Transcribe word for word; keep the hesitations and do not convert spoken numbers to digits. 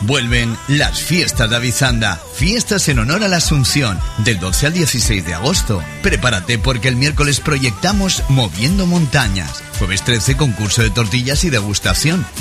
Vuelven las fiestas de Avizanda. Fiestas en honor a la Asunción, del doce al dieciséis de agosto. Prepárate porque el miércoles proyectamos Moviendo Montañas. Jueves trece, concurso de tortillas y degustación.